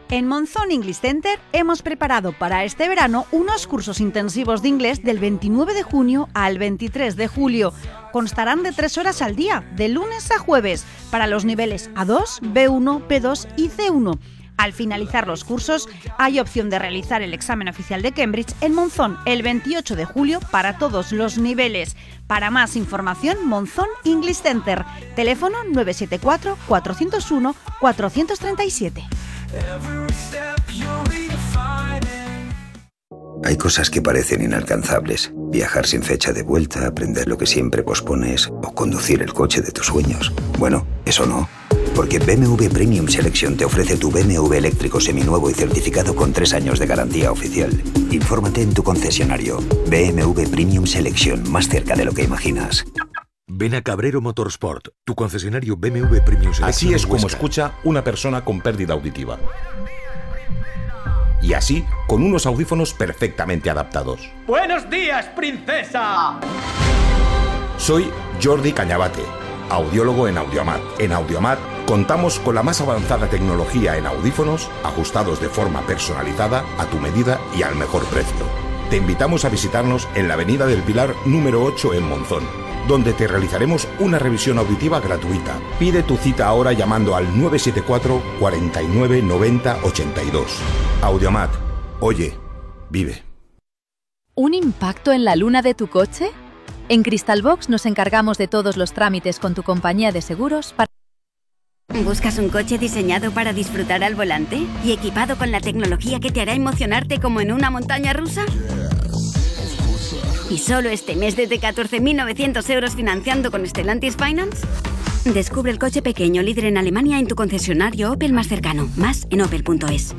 En Monzón English Center hemos preparado para este verano unos cursos intensivos de inglés del 29 de junio al 23 de julio. Constarán de 3 horas al día, de lunes a jueves, para los niveles A2, B1, B2 y C1. Al finalizar los cursos, hay opción de realizar el examen oficial de Cambridge en Monzón el 28 de julio para todos los niveles. Para más información, Monzón English Center. Teléfono 974 401 437. Hay cosas que parecen inalcanzables. Viajar sin fecha de vuelta, aprender lo que siempre pospones o conducir el coche de tus sueños. Bueno, eso no. Porque BMW Premium Selection te ofrece tu BMW eléctrico seminuevo y certificado con 3 años de garantía oficial. Infórmate en tu concesionario. BMW Premium Selection, más cerca de lo que imaginas. Ven a Cabrero Motorsport, tu concesionario BMW Premium Selection. Así es como escucha una persona con pérdida auditiva. Y así, con unos audífonos perfectamente adaptados. ¡Buenos días, princesa! Soy Jordi Cañabate, audiólogo en Audiomat. En Audiomat contamos con la más avanzada tecnología en audífonos, ajustados de forma personalizada, a tu medida y al mejor precio. Te invitamos a visitarnos en la Avenida del Pilar número 8 en Monzón, donde te realizaremos una revisión auditiva gratuita. Pide tu cita ahora llamando al 974 49 90 82. Audiomat. Oye, vive. ¿Un impacto en la luna de tu coche? En Crystalbox nos encargamos de todos los trámites con tu compañía de seguros para... ¿Buscas un coche diseñado para disfrutar al volante y equipado con la tecnología que te hará emocionarte como en una montaña rusa? ¿Y solo este mes desde 14.900 euros financiando con Stellantis Finance? Descubre el coche pequeño líder en Alemania en tu concesionario Opel más cercano. Más en opel.es.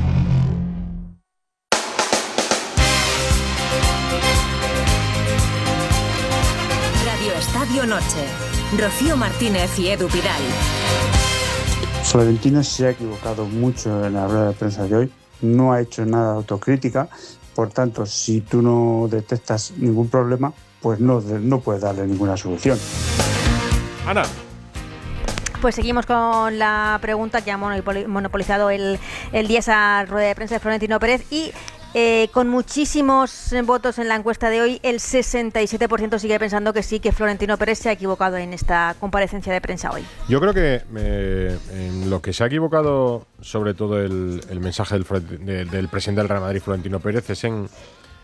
Radio Estadio Noche. Rocío Martínez y Edu Pidal. Florentino se ha equivocado mucho en la rueda de prensa de hoy. No ha hecho nada de autocrítica. Por tanto, si tú no detectas ningún problema, pues no puedes darle ninguna solución. Ana. Pues seguimos con la pregunta que ha monopolizado el día esa rueda de prensa de Florentino Pérez y con muchísimos votos en la encuesta de hoy, el 67% sigue pensando que sí, que Florentino Pérez se ha equivocado en esta comparecencia de prensa hoy. Yo creo que en lo que se ha equivocado, sobre todo el mensaje del presidente del Real Madrid, Florentino Pérez, es en